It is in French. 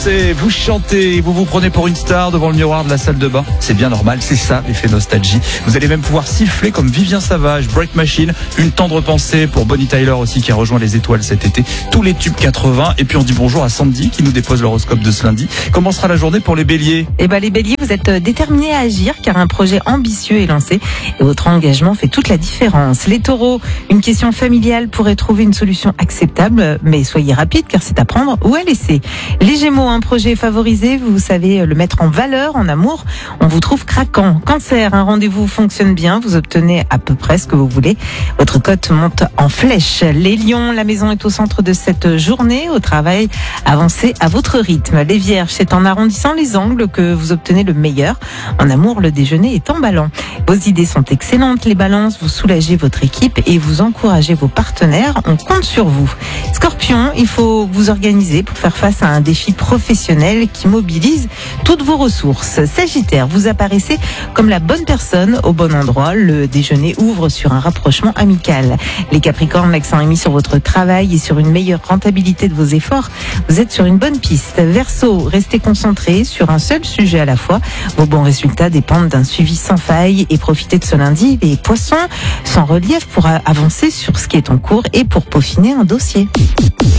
Vous chantez, vous prenez pour une star devant le miroir de la salle de bain. C'est bien normal, c'est ça l'effet nostalgie. Vous allez même pouvoir siffler comme Vivien Savage, Break Machine, une tendre pensée pour Bonnie Tyler aussi qui a rejoint les étoiles cet été. Tous les tubes 80. Et puis on dit bonjour à Sandy qui nous dépose l'horoscope de ce lundi. Comment sera la journée pour les béliers ? Les béliers, vous êtes déterminés à agir car un projet ambitieux est lancé et votre engagement fait toute la différence. Les taureaux, une question familiale pourrait trouver une solution acceptable, mais soyez rapide car c'est à prendre ou à laisser. Les gémeaux, un projet favorisé, vous savez le mettre en valeur en amour, on vous trouve craquant. Cancer, un rendez-vous fonctionne bien, vous obtenez à peu près ce que vous voulez. Votre cote monte en flèche. Les lions, la maison est au centre de cette journée. Au travail, avancez à votre rythme. Les vierges, c'est en arrondissant les angles que vous obtenez le meilleur. En amour, le déjeuner est emballant. Vos idées sont excellentes. Les balances, vous soulagez votre équipe et vous encouragez vos partenaires. On compte sur vous. Scorpion, il faut vous organiser pour faire face à un défi professionnel qui mobilise toutes vos ressources. Sagittaire, vous apparaissez comme la bonne personne au bon endroit. Le déjeuner ouvre sur un rapprochement amical. Les Capricornes, l'accent est mis sur votre travail et sur une meilleure rentabilité de vos efforts. Vous êtes sur une bonne piste. Verseau, restez concentré sur un seul sujet à la fois. Vos bons résultats dépendent d'un suivi sans faille et profitez de ce lundi. Les Poissons, sans relief pour avancer sur ce qui est en cours et pour peaufiner un dossier.